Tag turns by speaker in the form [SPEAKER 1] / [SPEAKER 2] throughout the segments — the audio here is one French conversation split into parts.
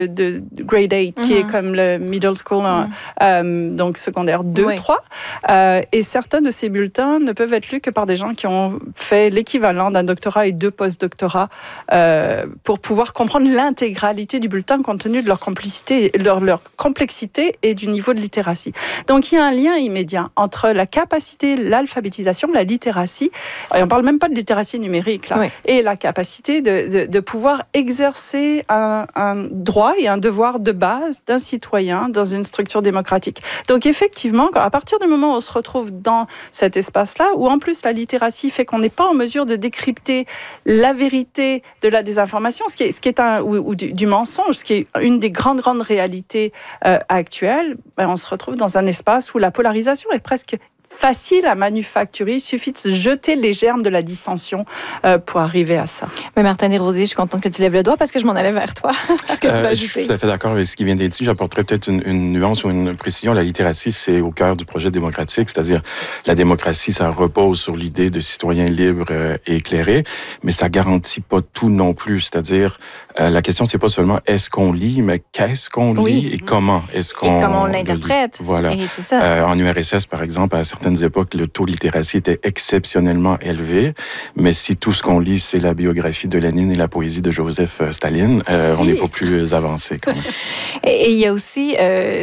[SPEAKER 1] de grade 8, qui est comme le middle school, donc secondaire 2, 3. Et certains de ces bulletins ne peuvent être lus que par des gens qui ont fait l'équivalent d'un doctorat et 2 post-doctorats pour pouvoir comprendre l'intégralité du bulletin compte tenu de leur complexité et du niveau de littératie. Donc, il y a un lien immédiat entre la capacité, l'alphabétisation, la littératie, et on ne parle même pas de littératie numérique, là, et la capacité de pouvoir exercer un droit et un devoir de base d'un citoyen dans une structure démocratique. Donc effectivement, à partir du moment où on se retrouve dans cet espace-là, où en plus la littératie fait qu'on n'est pas en mesure de décrypter la vérité de la désinformation, ce qui est du mensonge, ce qui est une des grandes réalités actuelles, on se retrouve dans un espace où la polarisation est presque facile à manufacturer. Il suffit de se jeter les germes de la dissension pour arriver à ça.
[SPEAKER 2] Mais Martin Desrosiers, je suis contente que tu lèves le doigt parce que je m'en allais vers toi. Qu'est-ce que tu vas ajouter?
[SPEAKER 3] Je suis tout à fait d'accord avec ce qui vient d'être dit. J'apporterai peut-être une nuance ou une précision. La littératie, c'est au cœur du projet démocratique, c'est-à-dire la démocratie, ça repose sur l'idée de citoyens libres et éclairés, mais ça garantit pas tout non plus. C'est-à-dire, la question, c'est pas seulement est-ce qu'on lit, mais qu'est-ce qu'on lit et comment est-ce qu'on
[SPEAKER 2] et comment on l'interprète.
[SPEAKER 3] Voilà.
[SPEAKER 2] Et c'est ça.
[SPEAKER 3] En URSS, par exemple, à certaines époques, le taux de littératie était exceptionnellement élevé, mais si tout ce qu'on lit, c'est la biographie de Lénine et la poésie de Joseph Staline, on n'est pas plus avancé quand même.
[SPEAKER 2] Et il y a aussi,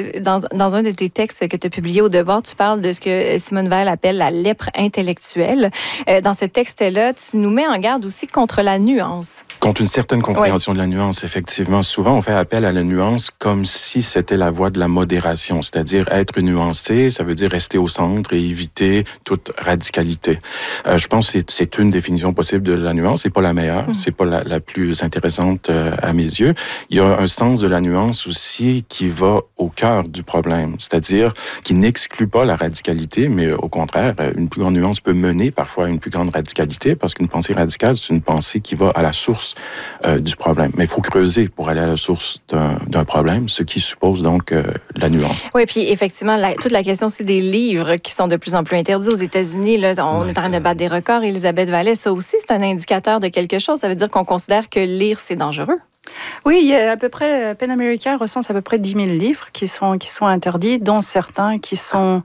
[SPEAKER 2] dans un de tes textes que tu as publié au Devoir, tu parles de ce que Simone Veil appelle la lèpre intellectuelle. Dans ce texte-là, tu nous mets en garde aussi contre la nuance.
[SPEAKER 3] Contre une certaine compréhension de la nuance, effectivement. Souvent, on fait appel à la nuance comme si c'était la voie de la modération, c'est-à-dire être nuancé, ça veut dire rester au centre et éviter toute radicalité. Je pense que c'est une définition possible de la nuance, c'est pas la meilleure, c'est pas la plus intéressante à mes yeux. Il y a un sens de la nuance aussi qui va au cœur du problème, c'est-à-dire qui n'exclut pas la radicalité, mais au contraire, une plus grande nuance peut mener parfois à une plus grande radicalité, parce qu'une pensée radicale, c'est une pensée qui va à la source du problème. Mais il faut creuser pour aller à la source d'un problème, ce qui suppose donc la nuance.
[SPEAKER 2] Oui, puis effectivement, toute la question aussi des livres qui sont de plus en plus interdits aux États-Unis. Là, on est en train de battre des records. Elisabeth Vallée, ça aussi, c'est un indicateur de quelque chose. Ça veut dire qu'on considère que lire, c'est dangereux.
[SPEAKER 1] Oui, il y a à peu près, PEN America recense à peu près 10 000 livres qui sont interdits, dont certains qui sont...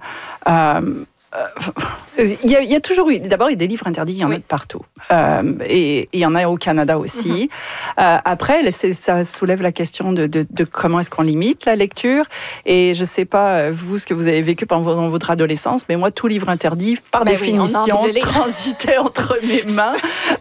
[SPEAKER 1] Il y a toujours eu, d'abord, il y a des livres interdits, il y en a de partout. Et il y en a au Canada aussi. Après, ça soulève la question de comment est-ce qu'on limite la lecture. Et je ne sais pas, vous, ce que vous avez vécu dans votre adolescence, mais moi, tout livre interdit, par définition, transitait entre mes mains.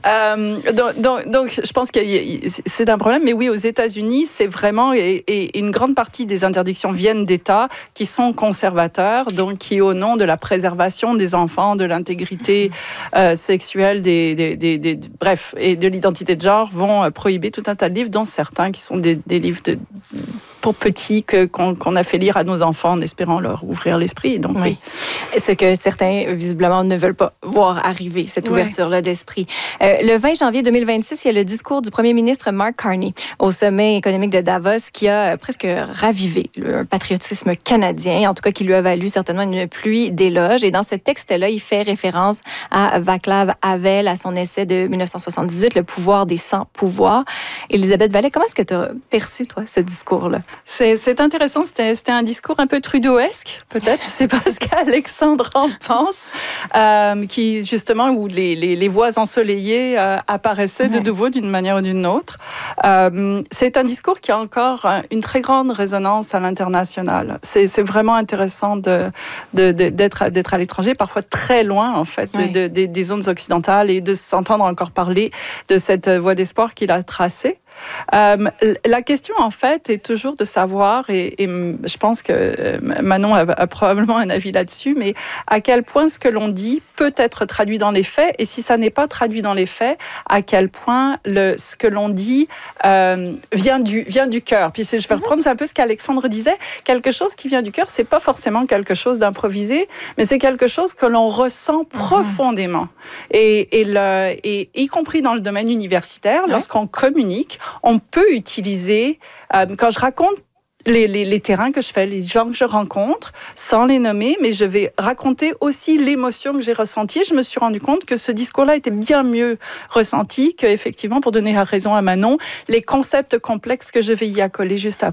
[SPEAKER 1] Donc, je pense que c'est un problème. Mais oui, aux États-Unis, c'est vraiment... Et une grande partie des interdictions viennent d'États qui sont conservateurs, donc qui, au nom de la préservation des enfants, de l'intégrité sexuelle, bref, et de l'identité de genre, vont prohiber tout un tas de livres, dont certains qui sont des livres pour petits qu'on a fait lire à nos enfants en espérant leur ouvrir l'esprit. Donc, oui.
[SPEAKER 2] Ce que certains, visiblement, ne veulent pas voir arriver, cette ouverture-là d'esprit. Le 20 janvier 2026, il y a le discours du premier ministre Mark Carney au sommet économique de Davos qui a presque ravivé le patriotisme canadien, en tout cas qui lui a valu certainement une pluie d'éloges. Et dans ce texte-là, il fait référence à Václav Havel, à son essai de 1978, Le pouvoir des sans pouvoirs. Elisabeth Vallée, comment est-ce que tu as perçu, toi, ce discours-là?
[SPEAKER 1] C'est intéressant. C'était un discours un peu trudeauesque, peut-être. Je ne sais pas ce qu'Alexandre en pense. Qui, justement, où les voix ensoleillées apparaissaient de nouveau d'une manière ou d'une autre. C'est un discours qui a encore une très grande résonance à l'international. C'est vraiment intéressant d'être à l'étranger, parfois très loin, en fait, des zones occidentales et de s'entendre encore parler de cette voie d'espoir qu'il a tracée. La question, en fait, est toujours de savoir, et je pense que Manon a probablement un avis là-dessus, mais à quel point ce que l'on dit peut être traduit dans les faits, et si ça n'est pas traduit dans les faits, à quel point ce que l'on dit vient du cœur. Puis je vais reprendre un peu ce qu'Alexandre disait, quelque chose qui vient du cœur, c'est pas forcément quelque chose d'improvisé, mais c'est quelque chose que l'on ressent profondément. Et y compris dans le domaine universitaire, lorsqu'on communique, on peut utiliser, quand je raconte les terrains que je fais, les gens que je rencontre, sans les nommer, mais je vais raconter aussi l'émotion que j'ai ressentie. Je me suis rendu compte que ce discours-là était bien mieux ressenti que, effectivement, pour donner raison à Manon, les concepts complexes que je vais y accoler juste après.